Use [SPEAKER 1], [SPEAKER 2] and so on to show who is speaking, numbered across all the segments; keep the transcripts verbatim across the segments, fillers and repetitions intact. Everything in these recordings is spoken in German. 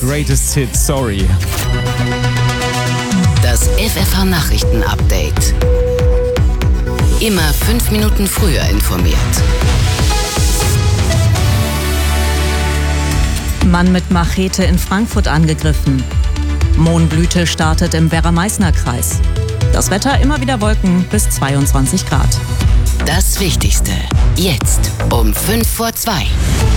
[SPEAKER 1] Greatest Hit, Sorry.
[SPEAKER 2] Das F F H-Nachrichten-Update. Immer fünf Minuten früher informiert.
[SPEAKER 3] Mann mit Machete in Frankfurt angegriffen. Mohnblüte startet im Werra-Meißner-Kreis. Das Wetter immer wieder Wolken bis zweiundzwanzig Grad.
[SPEAKER 2] Das Wichtigste jetzt um fünf vor zwei.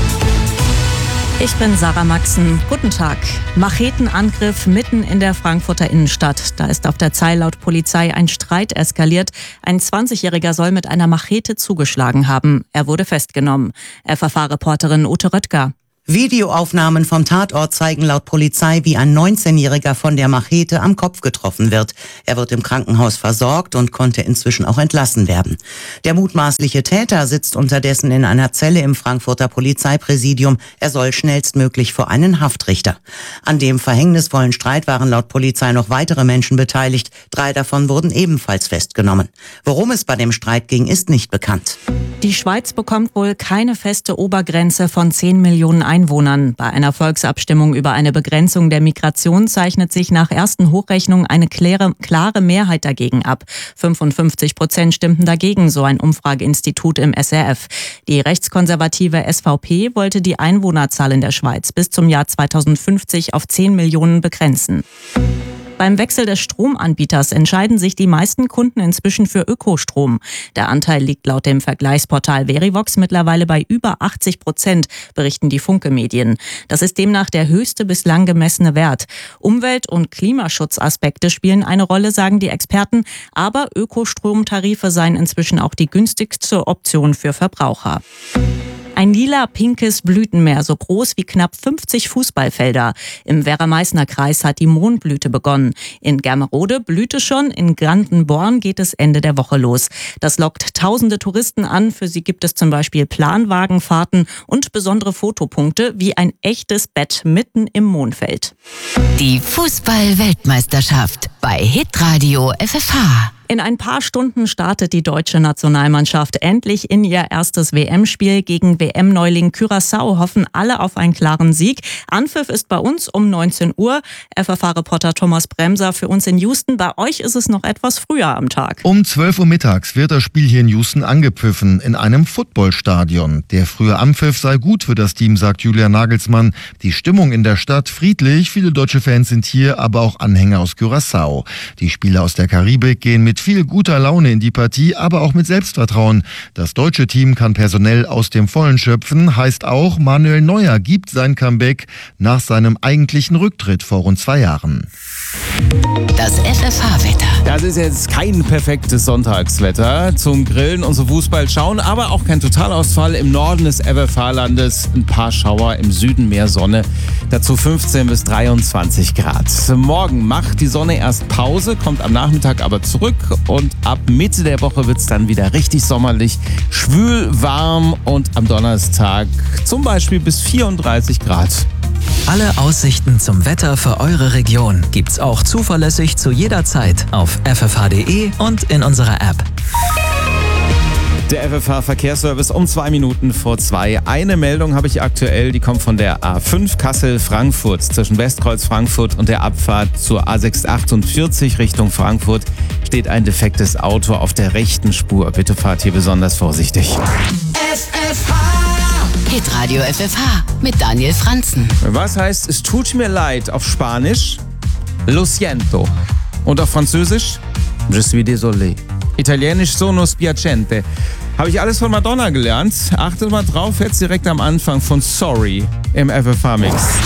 [SPEAKER 3] Ich bin Sarah Maxen. Guten Tag. Machetenangriff mitten in der Frankfurter Innenstadt. Da ist auf der Zeil laut Polizei ein Streit eskaliert. Ein zwanzigjähriger soll mit einer Machete zugeschlagen haben. Er wurde festgenommen. F F H-Reporterin Ute Röttger.
[SPEAKER 4] Videoaufnahmen vom Tatort zeigen laut Polizei, wie ein neunzehnjähriger von der Machete am Kopf getroffen wird. Er wird im Krankenhaus versorgt und konnte inzwischen auch entlassen werden. Der mutmaßliche Täter sitzt unterdessen in einer Zelle im Frankfurter Polizeipräsidium. Er soll schnellstmöglich vor einen Haftrichter. An dem verhängnisvollen Streit waren laut Polizei noch weitere Menschen beteiligt. Drei davon wurden ebenfalls festgenommen. Worum es bei dem Streit ging, ist nicht bekannt.
[SPEAKER 3] Die Schweiz bekommt wohl keine feste Obergrenze von zehn Millionen Einwohnern. Bei einer Volksabstimmung über eine Begrenzung der Migration zeichnet sich nach ersten Hochrechnungen eine klare, klare Mehrheit dagegen ab. fünfundfünfzig Prozent stimmten dagegen, so ein Umfrageinstitut im S R F. Die rechtskonservative S V P wollte die Einwohnerzahl in der Schweiz bis zum Jahr zweitausendfünfzig auf zehn Millionen begrenzen. Beim Wechsel des Stromanbieters entscheiden sich die meisten Kunden inzwischen für Ökostrom. Der Anteil liegt laut dem Vergleichsportal Verivox mittlerweile bei über achtzig Prozent, berichten die Funke-Medien. Das ist demnach der höchste bislang gemessene Wert. Umwelt- und Klimaschutzaspekte spielen eine Rolle, sagen die Experten, aber Ökostromtarife seien inzwischen auch die günstigste Option für Verbraucher. Ein lila-pinkes Blütenmeer, so groß wie knapp fünfzig Fußballfelder. Im Werra-Meißner-Kreis hat die Mohnblüte begonnen. In Germerode blüht es schon, in Brandenborn geht es Ende der Woche los. Das lockt tausende Touristen an. Für sie gibt es zum Beispiel Planwagenfahrten und besondere Fotopunkte wie ein echtes Bett mitten im Mohnfeld.
[SPEAKER 2] Die Fußball-Weltmeisterschaft bei Hitradio F F H.
[SPEAKER 3] In ein paar Stunden startet die deutsche Nationalmannschaft endlich in ihr erstes W M-Spiel gegen W M-Neuling Curaçao. Hoffen alle auf einen klaren Sieg. Anpfiff ist bei uns um neunzehn Uhr. F F H-Reporter Thomas Bremser für uns in Houston. Bei euch ist es noch etwas früher am Tag.
[SPEAKER 5] Um zwölf Uhr mittags wird das Spiel hier in Houston angepfiffen, in einem Footballstadion. Der frühe Anpfiff sei gut für das Team, sagt Julian Nagelsmann. Die Stimmung in der Stadt friedlich. Viele deutsche Fans sind hier, aber auch Anhänger aus Curaçao. Die Spieler aus der Karibik gehen mit viel guter Laune in die Partie, aber auch mit Selbstvertrauen. Das deutsche Team kann personell aus dem Vollen schöpfen, heißt auch, Manuel Neuer gibt sein Comeback nach seinem eigentlichen Rücktritt vor rund zwei Jahren.
[SPEAKER 2] Das F F H-Wetter.
[SPEAKER 1] Das ist jetzt kein perfektes Sonntagswetter zum Grillen und zum Fußball schauen, aber auch kein Totalausfall. Im Norden des F F H-Landes ein paar Schauer, im Süden mehr Sonne. Dazu fünfzehn bis dreiundzwanzig Grad. Morgen macht die Sonne erst Pause, kommt am Nachmittag aber zurück und ab Mitte der Woche wird es dann wieder richtig sommerlich, schwül, warm und am Donnerstag zum Beispiel bis vierunddreißig Grad.
[SPEAKER 6] Alle Aussichten zum Wetter für eure Region gibt's auch zuverlässig zu jeder Zeit auf f f h punkt d e und in unserer App.
[SPEAKER 1] Der F F H-Verkehrsservice um zwei Minuten vor zwei. Eine Meldung habe ich aktuell, die kommt von der A fünf Kassel-Frankfurt. Zwischen Westkreuz Frankfurt und der Abfahrt zur A sechshundertachtundvierzig Richtung Frankfurt steht ein defektes Auto auf der rechten Spur. Bitte fahrt hier besonders vorsichtig.
[SPEAKER 2] F F H. Hitradio F F H mit Daniel Franzen.
[SPEAKER 1] Was heißt, es tut mir leid auf Spanisch? Lo siento. Und auf Französisch? Je suis désolé. Italienisch sono spiacente. Habe ich alles von Madonna gelernt. Achtet mal drauf, jetzt direkt am Anfang von Sorry im F F H-Mix.